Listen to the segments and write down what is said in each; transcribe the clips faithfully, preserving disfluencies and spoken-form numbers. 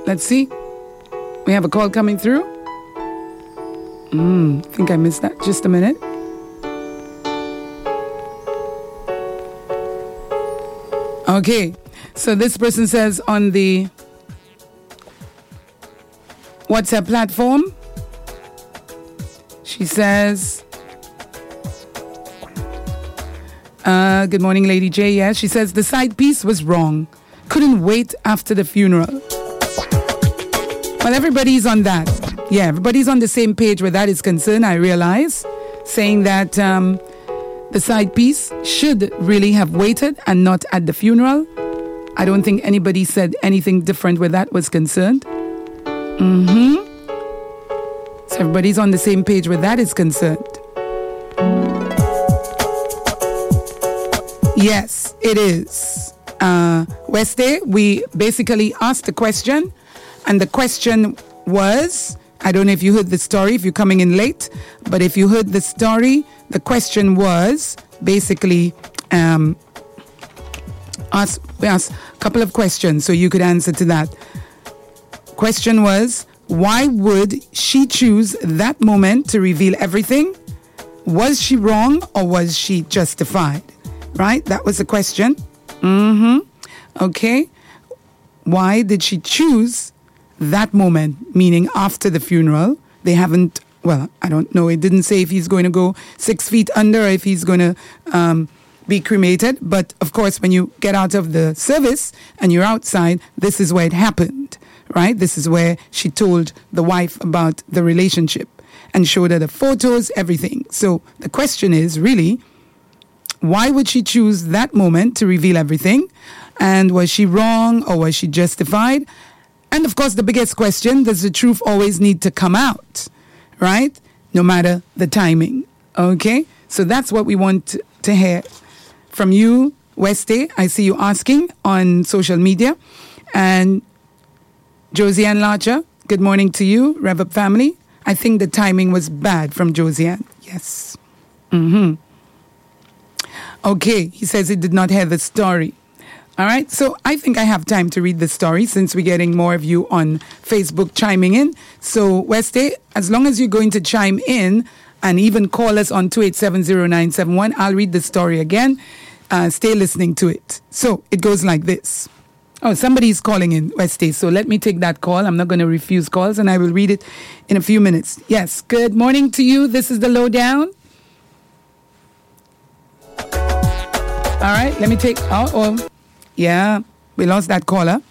let's see. We have a call coming through. Hmm, I think I missed that. Just a minute. Okay, so this person says on the WhatsApp platform, she says, uh, good morning, Lady J. Yes, she says the side piece was wrong. Couldn't wait after the funeral. Well, everybody's on that. Yeah, everybody's on the same page where that is concerned, I realize, saying that um, the side piece should really have waited and not at the funeral. I don't think anybody said anything different where that was concerned. Mm-hmm. So everybody's on the same page where that is concerned. Yes, it is. Uh, Wednesday, we basically asked the question, and the question was, I don't know if you heard the story, if you're coming in late, but if you heard the story, the question was basically, um, asked, we asked a couple of questions so you could answer to that. Question was, why would she choose that moment to reveal everything? Was she wrong or was she justified? Right? That was the question. Mm-hmm. Okay. Why did she choose that moment, meaning after the funeral? They haven't, well, I don't know. It didn't say if he's going to go six feet under or if he's going to um, be cremated. But of course, when you get out of the service and you're outside, this is where it happened, right? This is where she told the wife about the relationship and showed her the photos, everything. So the question is really, why would she choose that moment to reveal everything? And was she wrong or was she justified? And of course, the biggest question, does the truth always need to come out, right? No matter the timing, okay? So that's what we want to hear from you, Westy. I see you asking on social media. And Josiane Larcher, good morning to you, Rev Up family. I think the timing was bad from Josiane. Yes. Mm-hmm. Okay, he says he did not hear the story. All right, so I think I have time to read the story since we're getting more of you on Facebook chiming in. So, Westy, as long as you're going to chime in and even call us on two eight seven zero nine seven one, I'll read the story again. Uh, stay listening to it. So, it goes like this. Oh, somebody's calling in, Westy, so let me take that call. I'm not going to refuse calls, and I will read it in a few minutes. Yes, good morning to you. This is The Lowdown. All right, let me take... Oh, oh. Yeah, we lost that caller.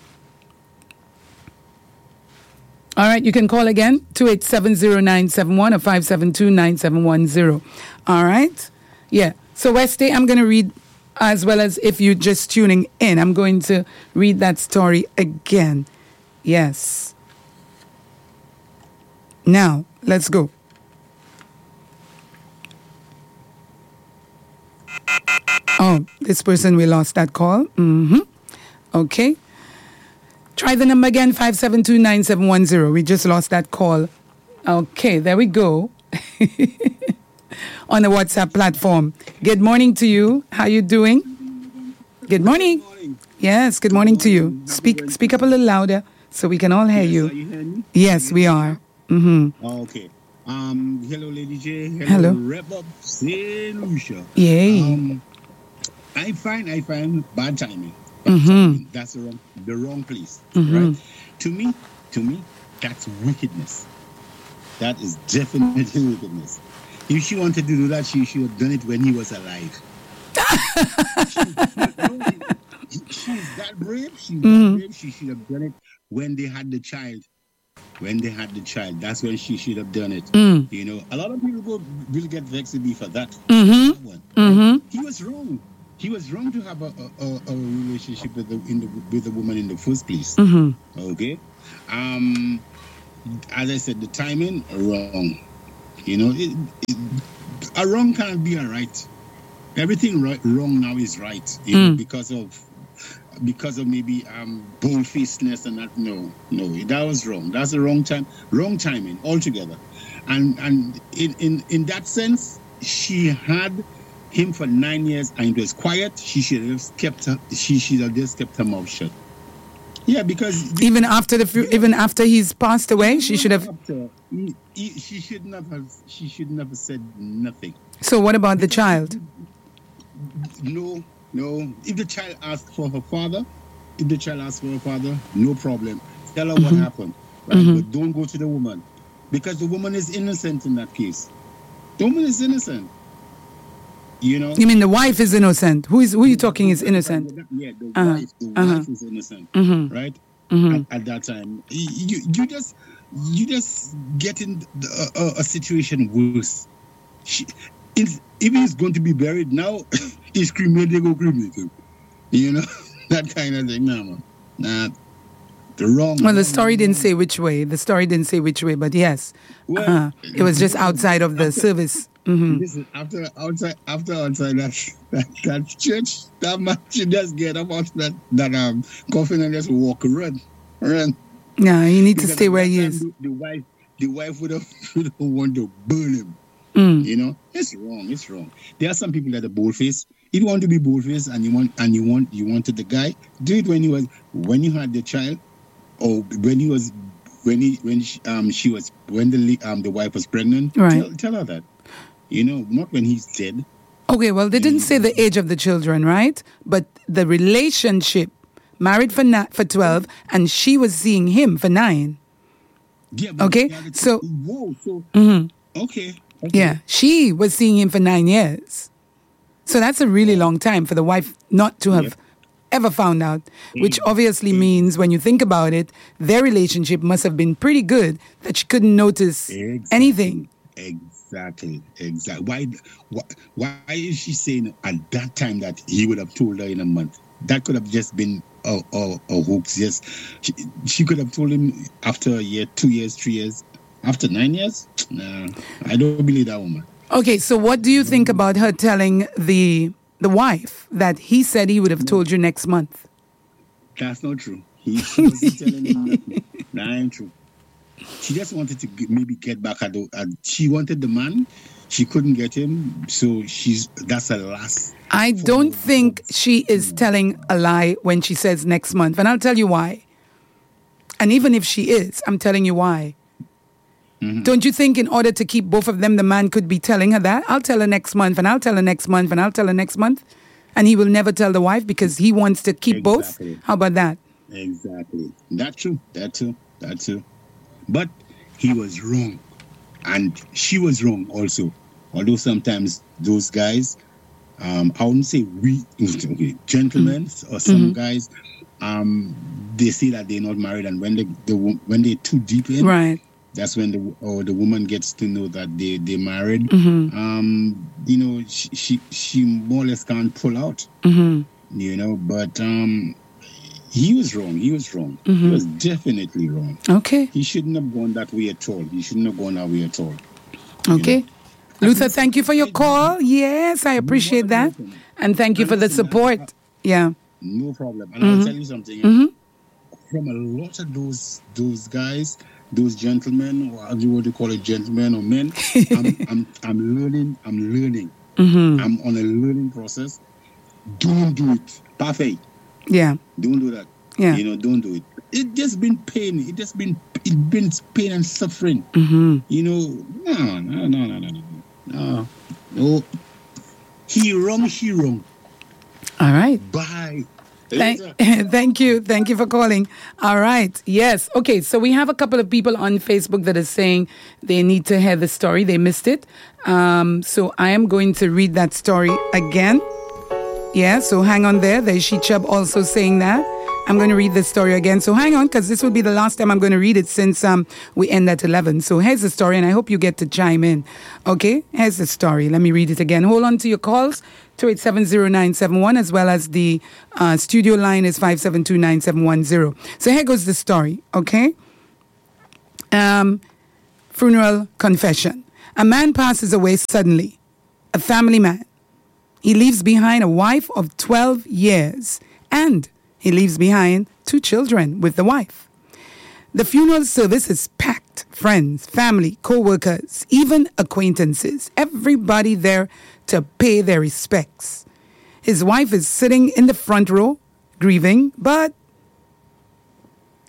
All right, you can call again, two eight seven zero nine seven one or five seven two nine seven one zero. All right? Yeah. So, Westy, I'm going to read, as well as if you're just tuning in, I'm going to read that story again. Yes. Now, let's go. Oh, this person, we lost that call. Mm-hmm. Okay. Try the number again, five seven two nine seven one zero. We just lost that call. Okay, there we go. On the WhatsApp platform. Good morning to you. How you doing? Good morning. Good morning. Yes, good morning to you. Speak speak up a little louder so we can all hear yes, you. Are you hearing me? Yes, we are. Mm-hmm. Okay. Um, hello, Lady J. Hello, hello. Rev Up Saint Lucia. Yay. Um, I find I find bad timing. Bad mm-hmm. timing. That's the wrong the wrong place. Mm-hmm. Right? To me, to me, that's wickedness. That is definitely wickedness. If she wanted to do that, she should have done it when he was alive. she, no, she, she's that brave. She's mm-hmm. that brave. She should have done it when they had the child. When they had the child, that's when she should have done it. Mm. You know, a lot of people will, will get vexed with me for that. Mm-hmm. that one. Mm-hmm. He was wrong. He was wrong to have a, a, a relationship with the, in the with the woman in the first place. Mm-hmm. Okay. Um, as I said, the timing wrong. You know, it, it, a wrong can't be a right. Everything right, wrong now is right. You mm. know, because of because of maybe um bold-facedness and that. No, no, that was wrong. That's the wrong time, wrong timing altogether. And and in in in that sense, she had him for nine years and it was quiet. She should have kept her, she should have just kept her mouth shut. Yeah, because even after the fu- even after he's passed away, she should have. After, he, he, she should not have. She should never said nothing. So what about the child? No, no. If the child asked for her father, if the child asked for her father, no problem. Tell her mm-hmm. what happened, right? Mm-hmm. But don't go to the woman, because the woman is innocent in that case. The woman is innocent. You know. You mean the wife is innocent? Who is who are you talking is innocent? Yeah, the uh-huh. wife. The uh-huh. wife is innocent, mm-hmm. right? Mm-hmm. At, at that time, you you just you just get in a, a, a situation worse. She, if he's going to be buried now, he's cremated. They go cremate him. You know that kind of thing. Nah, man. Nah. The wrong. Well, the story didn't say which way. The story didn't say which way, but yes, well, uh, it was just outside of the after, service. Mm-hmm. Listen, after outside, after outside that, that that church, that man should just get up out that that um coffin and just walk run, run. Yeah, he needs because to stay where he is. The, the wife, the wife would have, would have want to burn him. Mm. You know, it's wrong. It's wrong. There are some people that are bold-faced. If you want to be bold-faced and you want and you want you wanted the guy, do it when you was when you had the child. Or when he was, when he, when she, um, she was, when the um, the wife was pregnant, right. tell, tell her that, you know, not when he's dead. Okay, well, they didn't say the age of the children, right? But the relationship, married for na- for twelve, and she was seeing him for nine. Yeah. Okay, yeah, so. Whoa. So. Mm-hmm. Okay, okay. Yeah, she was seeing him for nine years, so that's a really long time for the wife not to have. Yeah. Ever found out, which obviously means when you think about it, their relationship must have been pretty good that she couldn't notice exactly. anything. Exactly, exactly. Why, why, why is she saying at that time that he would have told her in a month? That could have just been a, a, a hoax. Yes, she, she could have told him after a year, two years, three years, after nine years. Nah, I don't believe that woman. Okay, so what do you think about her telling the the wife that he said he would have told you next month? That's not true. He, she wasn't telling him nothing. That ain't true. She just wanted to get, maybe get back at the. Uh, she wanted the man. She couldn't get him, so she's. That's her last. I don't think she is telling a lie when she says next month, and I'll tell you why. And even if she is, I'm telling you why. Mm-hmm. Don't you think in order to keep both of them, the man could be telling her that? I'll tell her next month, and I'll tell her next month, and I'll tell her next month. And he will never tell the wife because he wants to keep exactly. both? How about that? Exactly. That's true. That's true. That's true. But he was wrong. And she was wrong also. Although sometimes those guys, um, I wouldn't say we, okay, gentlemen mm-hmm. or some mm-hmm. guys, um, they say that they're not married. And when, they, they, when they're too deep in, right. that's when the or the woman gets to know that they they're married. Mm-hmm. Um, you know, she, she she more or less can't pull out. Mm-hmm. You know, but um, he was wrong. He was wrong. Mm-hmm. He was definitely wrong. Okay. He shouldn't have gone that way at all. He shouldn't have gone that way at all. Okay. Know? Luther, thank you for your call. Yes, I appreciate that, and thank you for the support. Yeah. No problem. And mm-hmm. I'll tell you something. Mm-hmm. From a lot of those those guys. Those gentlemen, or as you want to call it, gentlemen or men, I'm, I'm, I'm learning. I'm learning. Mm-hmm. I'm on a learning process. Don't do it. Parfait. Yeah. Don't do that. Yeah. You know, don't do it. It just been pain. It just been it been pain and suffering. Mm-hmm. You know, no, no, no, no, no, no, no. No. He wrong. She wrong. All right. Bye. Thank, thank you. Thank you for calling. All right. Yes. Okay. So we have a couple of people on Facebook that are saying they need to hear the story. They missed it. Um, so I am going to read that story again. Yeah. So hang on there. There's She Chubb also saying that. I'm going to read the story again. So hang on, because this will be the last time I'm going to read it since um, we end at eleven. So here's the story, and I hope you get to chime in. Okay? Here's the story. Let me read it again. Hold on to your calls, two eight seven zero nine seven one, as well as the uh, studio line is five seven two nine seven one zero. So here goes the story, okay? Um, funeral confession. A man passes away suddenly, a family man. He leaves behind a wife of twelve years, and he leaves behind two children with the wife. The funeral service is packed. Friends, family, co-workers, even acquaintances. Everybody there to pay their respects. His wife is sitting in the front row, grieving, but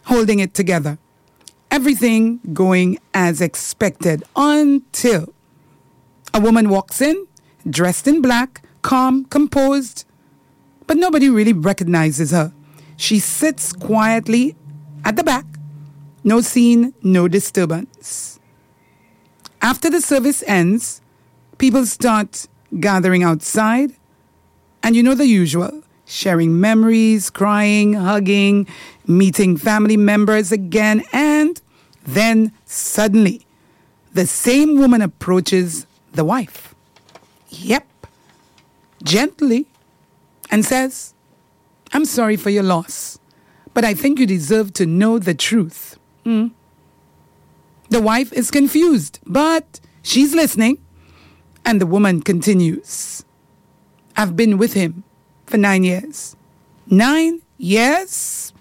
holding it together. Everything going as expected until a woman walks in, dressed in black, calm, composed, but nobody really recognizes her. She sits quietly at the back. No scene, no disturbance. After the service ends, people start gathering outside, and you know the usual, sharing memories, crying, hugging, meeting family members again, and then suddenly, the same woman approaches the wife. Yep. Gently, and says, I'm sorry for your loss, but I think you deserve to know the truth. Mm. The wife is confused, but she's listening, and the woman continues. I've been with him for nine years. Nine years?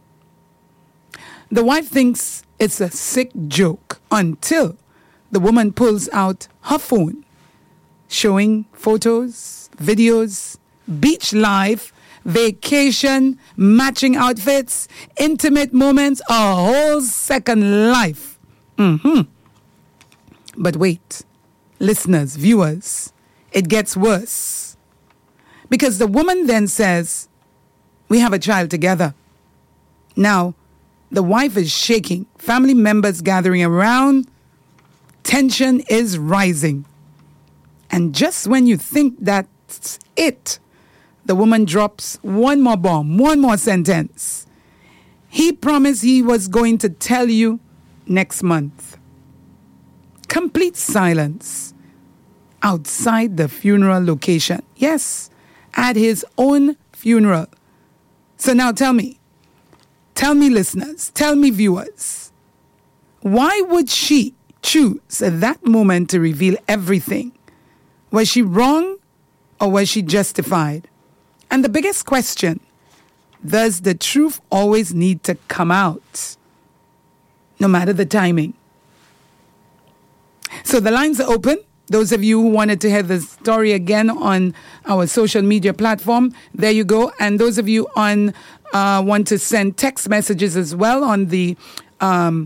The wife thinks it's a sick joke until the woman pulls out her phone, showing photos, videos, beach life, vacation, matching outfits, intimate moments, a whole second life. Mm-hmm. But wait, listeners, viewers, it gets worse. Because the woman then says, we have a child together. Now, the wife is shaking, family members gathering around, tension is rising. And just when you think that's it, the woman drops one more bomb, one more sentence. He promised he was going to tell you next month. Complete silence outside the funeral location. Yes, at his own funeral. So now tell me, tell me listeners, tell me viewers, why would she choose at that moment to reveal everything? Was she wrong or was she justified? And the biggest question, does the truth always need to come out, no matter the timing? So the lines are open. Those of you who wanted to hear the story again on our social media platform, there you go. And those of you on uh, want to send text messages as well on the um,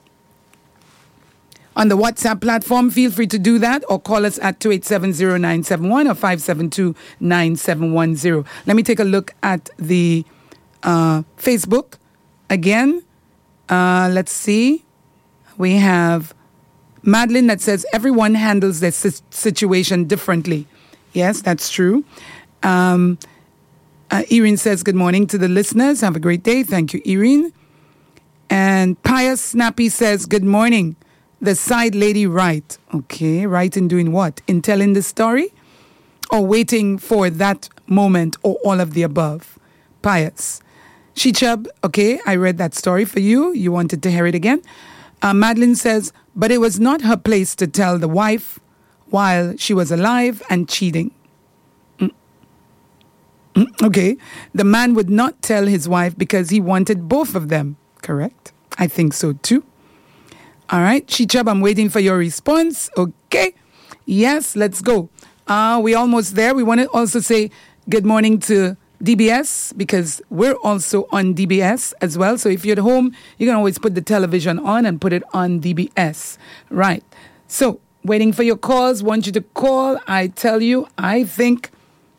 on the WhatsApp platform, feel free to do that, or call us at two eight seven zero nine seven one or five seven two nine seven one zero. Let me take a look at the uh, Facebook again. Uh, let's see. We have Madeline that says everyone handles their si- situation differently. Yes, that's true. Um, uh, Irene says good morning to the listeners. Have a great day. Thank you, Irene. And Pious Snappy says good morning. The side lady right. Okay, right in doing what? In telling the story? Or waiting for that moment, or all of the above? Pious. Shichub, okay, I read that story for you. You wanted to hear it again. Uh, Madeline says, but it was not her place to tell the wife while she was alive and cheating. Mm. Mm, okay, the man would not tell his wife because he wanted both of them. Correct? I think so too. All right, Shichab, I'm waiting for your response. Okay. Yes, let's go. Uh, we're almost there. We want to also say good morning to D B S because we're also on D B S as well. So if you're at home, you can always put the television on and put it on D B S. Right. So waiting for your calls. Want you to call. I tell you, I think,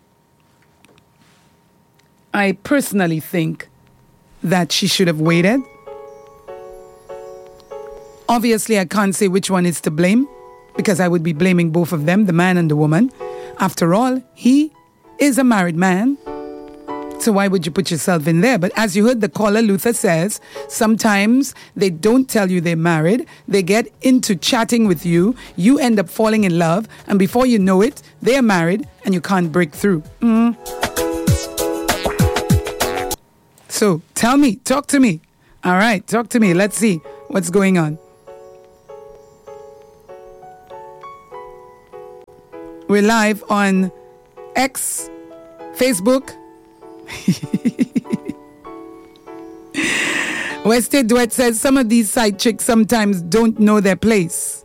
I personally think that she should have waited. Obviously, I can't say which one is to blame because I would be blaming both of them, the man and the woman. After all, he is a married man. So why would you put yourself in there? But as you heard the caller, Luther says, sometimes they don't tell you they're married. They get into chatting with you. You end up falling in love. And before you know it, they're married and you can't break through. Mm. So tell me, talk to me. All right, talk to me. Let's see what's going on. We're live on X, Facebook. Wested Duet says some of these side chicks sometimes don't know their place.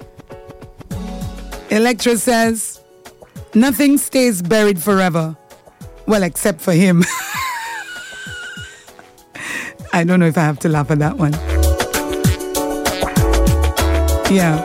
Electra says nothing stays buried forever. Well, except for him. I I don't know if I have to laugh at that one. Yeah.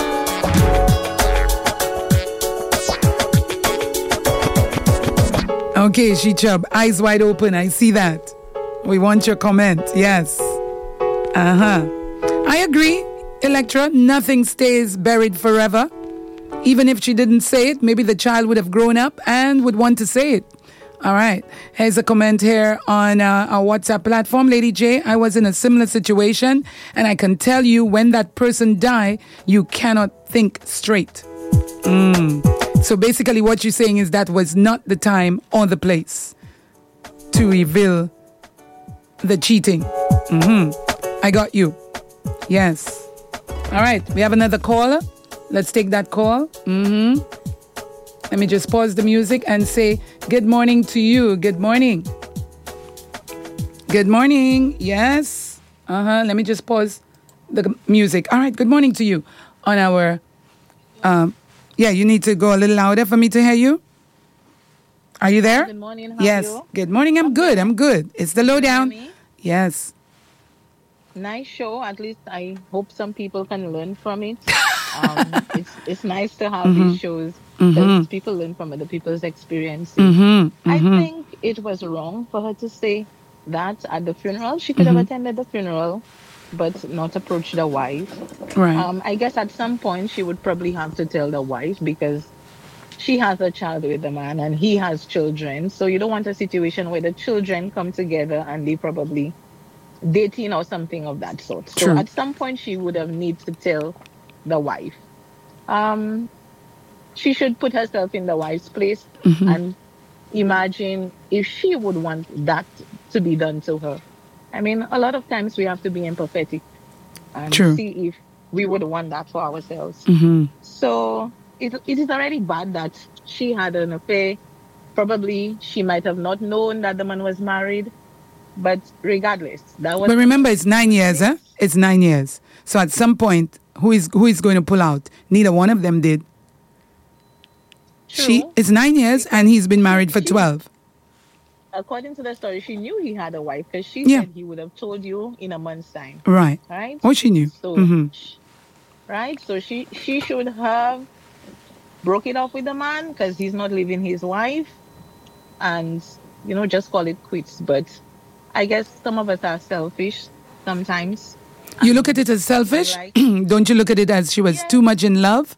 Okay, She-Chub, eyes wide open. I see that. We want your comment. Yes. Uh-huh. I agree, Electra. Nothing stays buried forever. Even if she didn't say it, maybe the child would have grown up and would want to say it. All right. Here's a comment here on uh, our WhatsApp platform. Lady J, I was in a similar situation, and I can tell you when that person die, you cannot think straight. Mm. So basically what you're saying is that was not the time or the place to reveal the cheating. Mm-hmm. I got you. Yes. All right. We have another caller. Let's take that call. Mm-hmm. Let me just pause the music and say good morning to you. Good morning. Good morning. Yes. Uh-huh. Let me just pause the music. All right. Good morning to you on our... Um, yeah, you need to go a little louder for me to hear you. Are you there? Good morning. How yes. are you? Good morning. I'm good. I'm good. It's the lowdown. Yes. Nice show. At least I hope some people can learn from it. Um, it's it's nice to have mm-hmm. these shows because mm-hmm. people learn from other people's experiences. Mm-hmm. I Mm-hmm. think it was wrong for her to say that at the funeral. She could mm-hmm. have attended the funeral, but not approach the wife. Right. Um, I guess at some point she would probably have to tell the wife because she has a child with the man and he has children. So you don't want a situation where the children come together and they probably dating or something of that sort. So True. at some point she would have need to tell the wife. Um, she should put herself in the wife's place mm-hmm. and imagine if she would want that to be done to her. I mean, a lot of times we have to be empathetic and True. see if we would want that for ourselves. Mm-hmm. So it, it is already bad that she had an affair. Probably she might have not known that the man was married. But regardless, that was... But remember, it's nine years, huh? It's nine years. So at some point, who is who is going to pull out? Neither one of them did. True. She It's nine years, and he's been married for twelve. According to the story, she knew he had a wife because she yeah. said he would have told you in a month's time. Right. Right? Oh, she knew. So, mm-hmm. Right? So she, she should have broke it off with the man because he's not leaving his wife and, you know, just call it quits. But I guess some of us are selfish sometimes. You look at it as selfish? Like, don't you look at it as she was yeah. too much in love?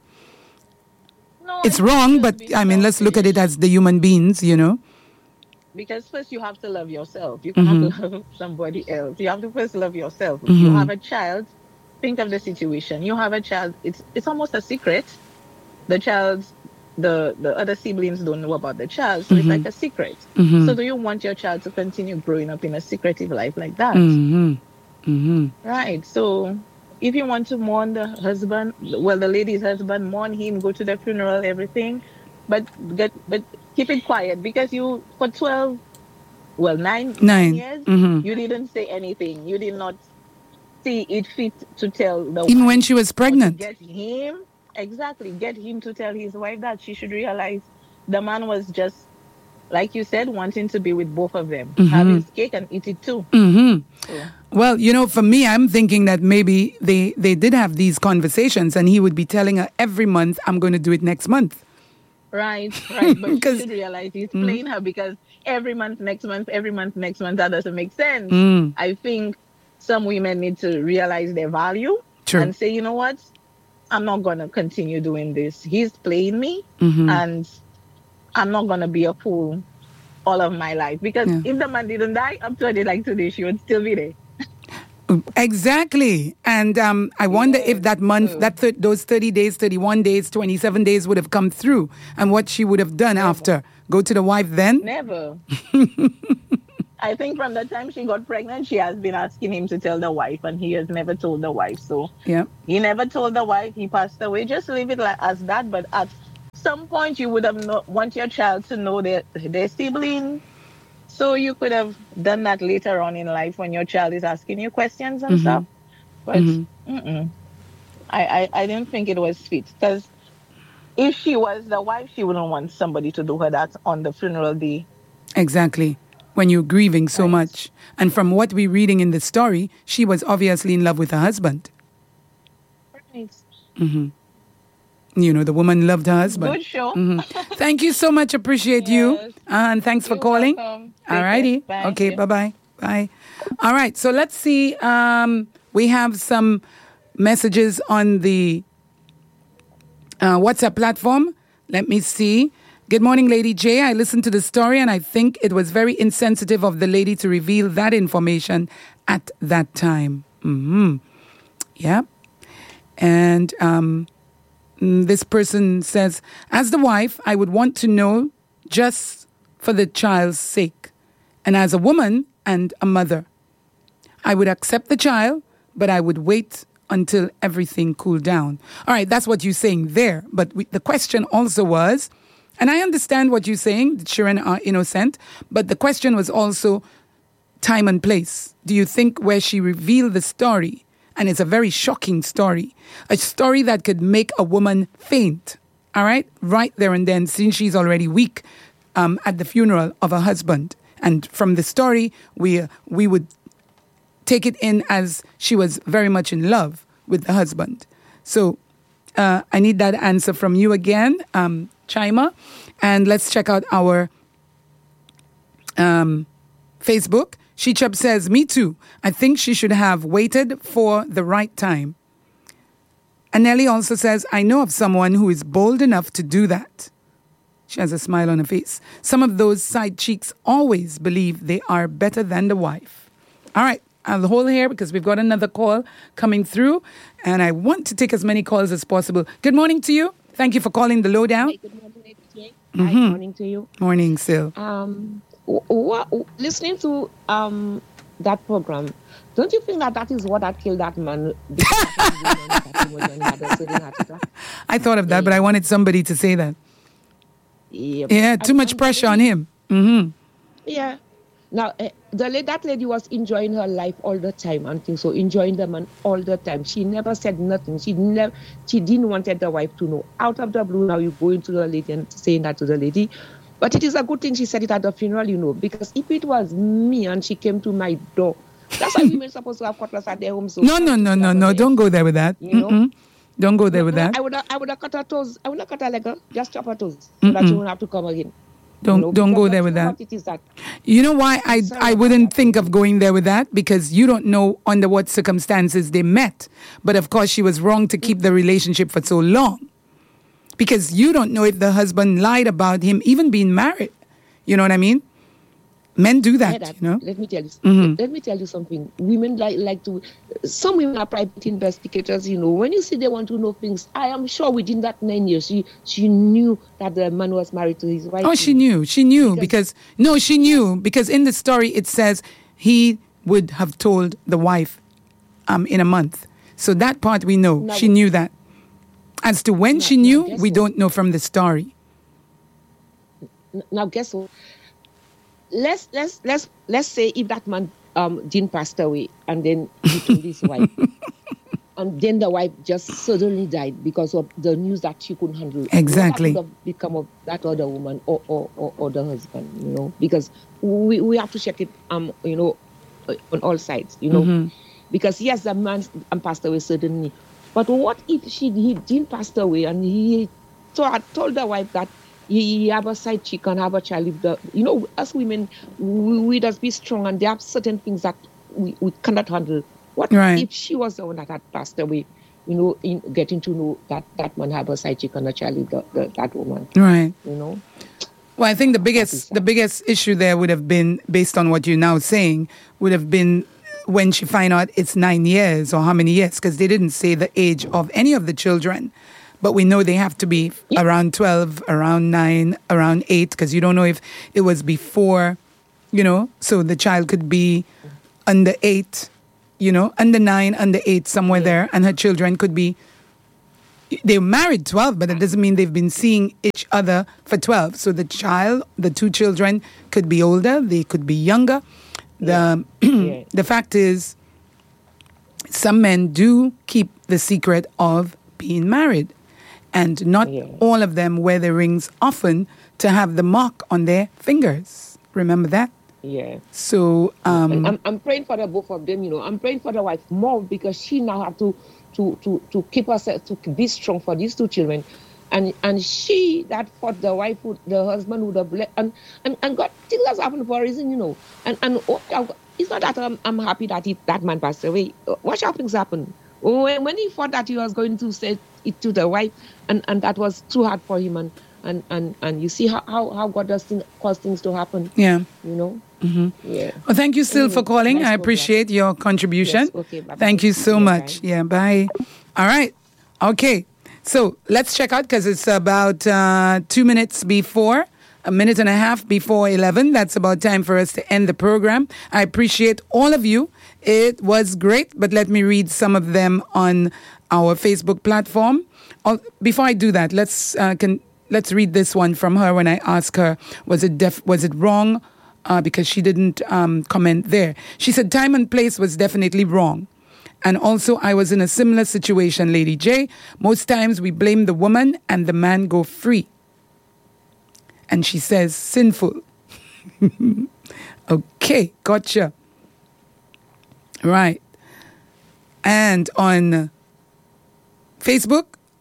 No, it's wrong, but I mean, selfish. Let's look at it as the human beings, you know? Because first you have to love yourself. You cannot mm-hmm. love somebody else. You have to first love yourself. If mm-hmm. you have a child, think of the situation. You have a child, it's it's almost a secret. The child, the, the other siblings don't know about the child, so mm-hmm. it's like a secret. Mm-hmm. So do you want your child to continue growing up in a secretive life like that? Mm-hmm. Mm-hmm. Right. So if you want to mourn the husband, well, the lady's husband, mourn him, go to the funeral, everything, but get but keep it quiet because you for twelve, well, nine, nine. nine years, mm-hmm. you didn't say anything. You did not see it fit to tell the even wife when she was pregnant. Get him exactly get him to tell his wife that she should realize the man was just, like you said, wanting to be with both of them, mm-hmm. have his cake and eat it too. Mm-hmm. So. Well, you know, for me, I'm thinking that maybe they, they did have these conversations and he would be telling her every month, I'm going to do it next month. Right, right. But she should realize he's mm. playing her because every month, next month, every month, next month, that doesn't make sense. Mm. I think some women need to realize their value True. And say, you know what? I'm not going to continue doing this. He's playing me mm-hmm. and I'm not going to be a fool all of my life. Because yeah. if the man didn't die, up to a day like today, she would still be there. Exactly. And um, I wonder yeah. if that month, mm. that th- those thirty days, thirty-one days, twenty-seven days would have come through and what she would have done Never. After. Go to the wife then? Never. I think from the time she got pregnant, she has been asking him to tell the wife and he has never told the wife. So yeah. he never told the wife. He passed away. Just leave it like as that. But at some point, you would have no- want your child to know their, their sibling. So you could have done that later on in life when your child is asking you questions and mm-hmm. stuff. But mm-hmm. I, I, I didn't think it was fit. Because if she was the wife, she wouldn't want somebody to do her that on the funeral day. Exactly. when you're grieving so Right. much. And from what we're reading in the story, she was obviously in love with her husband. Right. You know, the woman loved her husband. Good show. Mhm. Thank you so much. Appreciate you. Yes. Uh, and thanks for You're calling. welcome. Take All care. righty. Bye. Okay, Yeah. bye-bye. Bye. All right, so let's see. Um, we have some messages on the uh, WhatsApp platform. Let me see. Good morning, Lady J. I listened to the story and I think it was very insensitive of the lady to reveal that information at that time. Mm-hmm. Yeah. And um, mm, this person says, as the wife, I would want to know just for the child's sake. And as a woman and a mother, I would accept the child, but I would wait until everything cooled down. All right, that's what you're saying there. But we, the question also was, and I understand what you're saying, the children are innocent, but the question was also time and place. Do you think where she revealed the story, and it's a very shocking story, a story that could make a woman faint, all right, right there and then, since she's already weak um, at the funeral of her husband. And from the story, we uh, we would take it in as she was very much in love with the husband. So uh, I need that answer from you again, um, Chima. And let's check out our um, Facebook. Shechup says, me too. I think she should have waited for the right time. And Nelly also says, I know of someone who is bold enough to do that. She has a smile on her face. Some of those side cheeks always believe they are better than the wife. All right. I'll hold here because we've got another call coming through, and I want to take as many calls as possible. Good morning to you. Thank you for calling the Lowdown. Hi, good morning, Lady J. Hi, good morning to you. Morning, Sil. Um, w- w- listening to um that program, don't you think that that is what had killed that man? Because that woman, that woman had a certain heart attack? I thought of that, but I wanted somebody to say that. Yeah, Yeah, too I- much I'm pressure on telling him. Mm-hmm. Yeah. Now, uh, the la- that lady was enjoying her life all the time and things, so enjoying the man all the time. She never said nothing. She never, she didn't want the wife to know. Out of the blue, now you go into the lady and saying that to the lady. But it is a good thing she said it at the funeral, you know, because if it was me and she came to my door, that's why women supposed to have cutlass at their home. So No, no, no, no, no. Don't go there with that. You know? Mm-mm. Don't go there with No, that. I would have, I would have cut her toes. I would have cut her leg, girl. Just chop her toes so that she won't have to come again. Don't You know, don't because go there that's with that. what it is that. You know why I Sorry I about wouldn't that. think of going there with that? Because you don't know under what circumstances they met. But of course, she was wrong to keep the relationship for so long. Because you don't know if the husband lied about him even being married. You know what I mean? Men do that, Yeah, that- you know? Let me tell you. Mhm. Let me tell you something. Women like like to. Some women are private investigators. You know, when you see they want to know things, I am sure within that nine years, she she knew that the man was married to his wife. Oh, she knew. She knew because, Because- no, she knew because in the story it says he would have told the wife um, in a month. So that part we know. Now- She knew that. As to when Now- she now knew, guess we what? don't know from the story. N- Now, guess what? Let's let's let's let's say if that man um didn't pass away and then he told his wife, and then the wife just suddenly died because of the news that she couldn't handle. Exactly. What would have become of that other woman or or, or, or the husband? You know, because we we have to check it um you know on all sides. You know, Mm-hmm. because yes, the man um, passed away certainly, but what if she he didn't pass away and he so I told the wife that he have a side chick and have a child. If the, you know, us women, we, we just be strong and there are certain things that we, we cannot handle. What Right. if she was the one that had passed away, you know, in getting to know that that man have a side chick and a child with the, the, that woman, Right. you know? Well, I think the is biggest that. the biggest issue there would have been, based on what you're now saying, would have been when she find out it's nine years or how many years, because they didn't say the age of any of the children. But we know they have to be around twelve, around nine, around eight, because you don't know if it was before, you know, so the child could be under eight, you know, under nine, under eight, somewhere there, and her children could be, they were married twelve, but it doesn't mean they've been seeing each other for twelve. So the child, the two children could be older, they could be younger. The, Yeah. the fact is, some men do keep the secret of being married. And not Yeah. all of them wear the rings often to have the mark on their fingers. Remember that? Yeah. So um, and I'm, I'm praying for the both of them, you know. I'm praying for the wife more because she now have to to to to keep herself, to be strong for these two children. And and she that fought the wife, would, the husband would have blessed, and, and and God, things has happened for a reason, you know. And and oh, it's not that I'm, I'm happy that he, that man passed away. Watch how things happen. When when he thought that he was going to say it to the wife, and, and that was too hard for him, and and, and, and you see how, how, how God does things, cause things to happen. Yeah. You know. Mm-hmm. Yeah. Well, thank you still anyway, for calling. nice I appreciate your contribution. Yes, okay, bye-bye. Thank you so Yeah, much. bye. Yeah, bye. All right. Okay. So let's check out because it's about uh, two minutes before, a minute and a half before eleven. That's about time for us to end the program. I appreciate all of you. It was great, but let me read some of them on our Facebook platform. Oh, before I do that, let's uh, can let's read this one from her when I asked her, was it def- was it wrong? Uh, because she didn't um, comment there. She said time and place was definitely wrong. And also, I was in a similar situation, Lady J. Most times we blame the woman and the man go free. And she says, sinful. Okay, gotcha. Right. And on Facebook,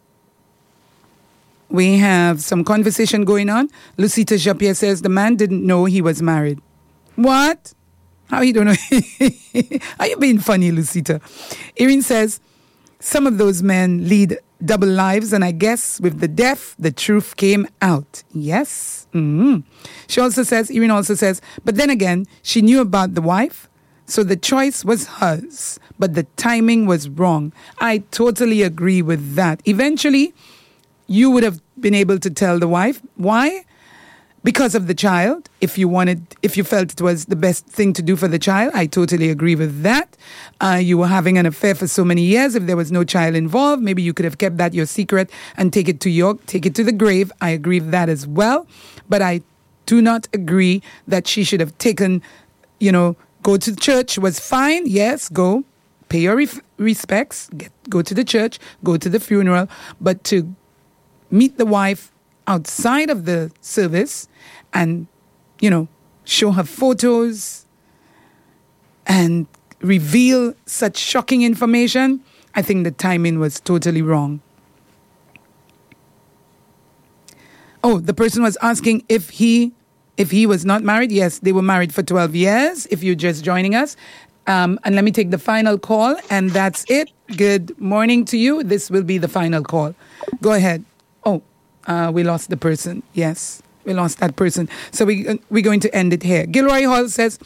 we have some conversation going on. Lucita Japierre says, the man didn't know he was married. What? How you don't know? Are you being funny, Lucita? Irene says, some of those men lead double lives, and I guess with the death, the truth came out. Yes. Mm-hmm. She also says, Irene also says, but then again, she knew about the wife, so the choice was hers, but the timing was wrong. I totally agree with that. Eventually, you would have been able to tell the wife. Why? Because of the child, if you wanted, if you felt it was the best thing to do for the child, I totally agree with that. Uh, you were having an affair for so many years. If there was no child involved, maybe you could have kept that your secret and take it to your, take it to the grave. I agree with that as well. But I do not agree that she should have taken, you know, go to church was fine. Yes, go, pay your re- respects, get, go to the church, go to the funeral, but to meet the wife outside of the service and, you know, show her photos and reveal such shocking information, I think the timing was totally wrong. Oh, the person was asking if he if he was not married. Yes, they were married for twelve years, if you're just joining us. Um, and let me take the final call, and that's it. Good morning to you. This will be the final call. Go ahead. Oh, Uh, we lost the person. Yes, we lost that person. So we, uh, we're going to end it here. Gilroy Hall says,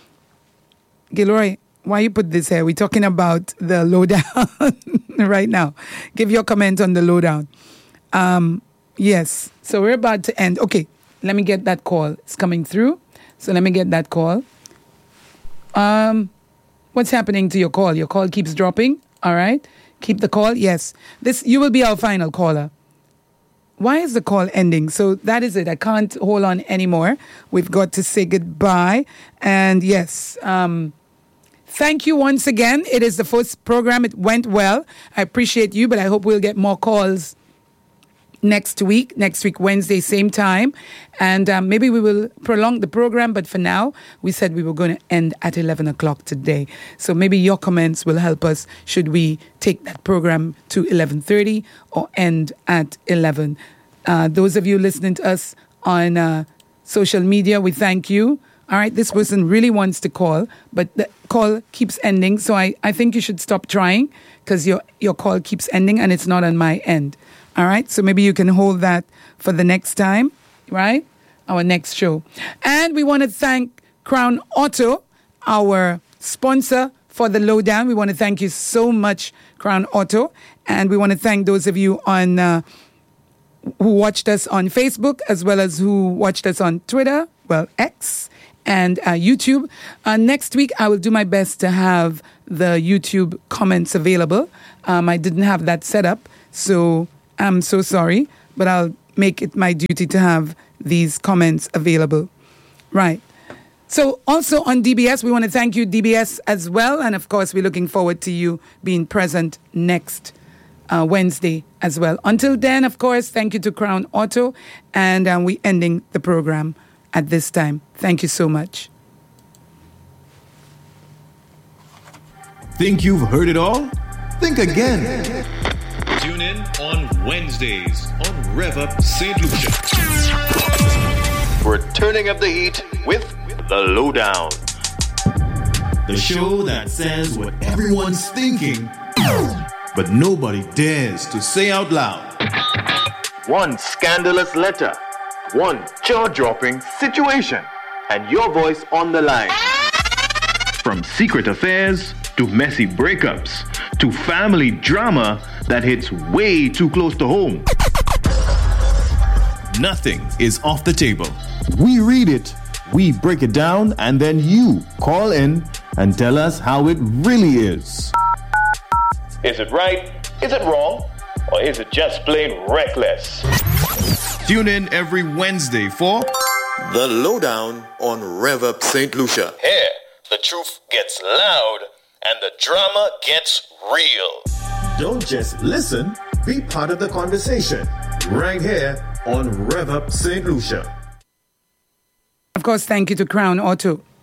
Gilroy, why you put this here? We're talking about the lowdown right now. Give your comment on the lowdown. Um, yes, so we're about to end. Okay, let me get that call. It's coming through. So let me get that call. Um, what's happening to your call? Your call keeps dropping. All right. Keep the call. Yes. This, you will be our final caller. Why is the call ending? So that is it. I can't hold on anymore. We've got to say goodbye. And yes, um, thank you once again. It is the first program. It went well. I appreciate you, but I hope we'll get more calls next week, next week, Wednesday, same time. And um, maybe we will prolong the program. But for now, we said we were going to end at eleven o'clock today. So maybe your comments will help us. Should we take that program to eleven thirty or end at eleven? Uh, those of you listening to us on uh, social media, we thank you. All right, this person really wants to call, but the call keeps ending. So I, I think you should stop trying because your, your call keeps ending and it's not on my end. All right, so maybe you can hold that for the next time, right? Our next show. And we want to thank Crown Auto, our sponsor for the lowdown. We want to thank you so much, Crown Auto. And we want to thank those of you on uh, who watched us on Facebook as well as who watched us on Twitter, well, X, and uh, YouTube. Uh, next week, I will do my best to have the YouTube comments available. Um, I didn't have that set up, so I'm so sorry, but I'll make it my duty to have these comments available. Right. So also on D B S, we want to thank you, D B S, as well. And of course, we're looking forward to you being present next uh, Wednesday as well. Until then, of course, thank you to Crown Auto. And um, we're ending the program at this time. Thank you so much. Think you've heard it all? Think again. Tune in on Wednesdays on Rev Up Saint Lucia. We're turning up the heat with The Lowdown. The show that says what everyone's thinking, but nobody dares to say out loud. One scandalous letter, one jaw-dropping situation, and your voice on the line. From secret affairs to messy breakups to family drama that hits way too close to home. Nothing is off the table. We read it, we break it down, and then you call in and tell us how it really is. Is it right? Is it wrong? Or is it just plain reckless? Tune in every Wednesday for The Lowdown on Rev Up Saint Lucia. Here, the truth gets loud and the drama gets real. Don't just listen, be part of the conversation. Right here on Rev Up Saint Lucia. Of course, thank you to Crown Auto.